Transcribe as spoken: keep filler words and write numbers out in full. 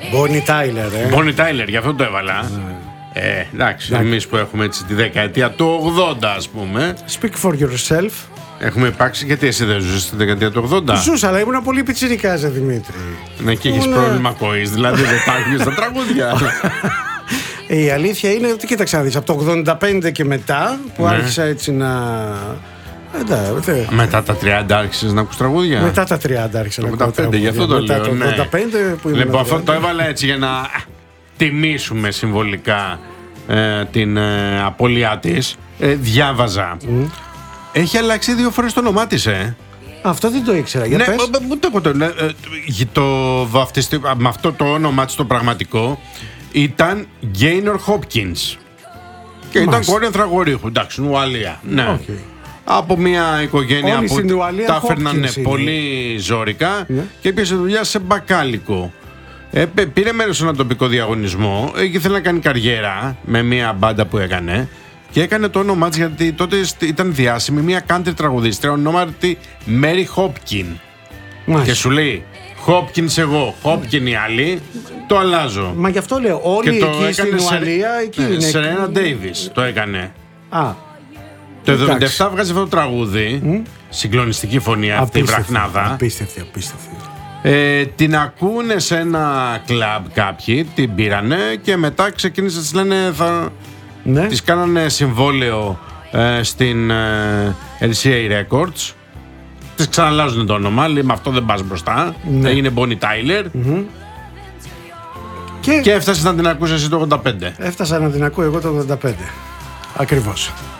Bonnie Tyler, ε. Bonnie Tyler, γι' αυτό το έβαλα. Ναι. Ε, εντάξει, εμείς που έχουμε έτσι τη δεκαετία του ογδόντα, ας πούμε. Speak for yourself. Έχουμε υπάρξει, γιατί εσύ δεν ζούσες στη δεκαετία του ογδόντα. Ζούσα, αλλά ήμουν πολύ πιτσιρικάς, Δημήτρη. Ναι, και έχεις πρόβλημα ακοής, δηλαδή δεν τα άκουγες στα τραγούδια. Η αλήθεια είναι ότι, κοίταξε να δεις, από το ογδόντα πέντε και μετά που ναι. άρχισα έτσι να... Εντάξει, μετά τα τριάντα άρχισες να ακούς τραγούδια. Μετά τα τριάντα άρχισα να ακούς τραγούδια. Γι' αυτό το μετά λέω, το ογδόντα πέντε ναι. που ήμουν. Λοιπόν, αυτό το έβαλα έτσι για να τιμήσουμε συμβολικά ε, την ε, απώλειά της. Ε, διάβαζα. Mm. Έχει αλλάξει δύο φορές το όνομά της, ε. Αυτό δεν το ήξερα. Για ναι, πες. ούτε εγώ το, ναι, το βαφτιστή, με αυτό το όνομά της το πραγματικό ήταν Gaynor Hopkins. Και Μάλιστα. ήταν κόρη Ανθραγορίχου, εντάξει, Ουαλία. Ναι. Okay. Από μια οικογένεια Όλοι που τα έφερναν πολύ ζώρικα yeah. και έπιασε δουλειά σε μπακάλικο. Ε, πήρε μέρος σε ένα τοπικό διαγωνισμό και ήθελε να κάνει καριέρα με μια μπάντα που έκανε. Και έκανε το όνομά της γιατί τότε ήταν διάσημη μια country τραγουδίστρια ονόματι Mary Hopkin. Μάλιστα. Και σου λέει Hopkins εγώ, Hopkin οι άλλοι, το αλλάζω. Μα γι' αυτό λέω, όλοι και εκεί στην Ουαλία εκεί είναι. Serena Davis το έκανε. Α, το εβδομήντα επτά βγάζει αυτό το τραγούδι, mm? συγκλονιστική φωνή αυτή η βραχνάδα. Απίστευτη, απίστευτη. Ε, την ακούνε σε ένα κλαμπ κάποιοι, την πήρανε και μετά ξεκίνησε να της λένε θα... Ναι. Της κάνανε συμβόλαιο ε, στην ε, ελ σι έι Records. Της ξαναλάζουν το όνομα, λέει με αυτό δεν πας μπροστά. Ναι. Έγινε Bonnie Tyler. Mm-hmm. και... και έφτασε να την ακούσεις εσύ το ογδόντα πέντε. Έφτασα να την ακούω εγώ το ογδόντα πέντε. Ακριβώς.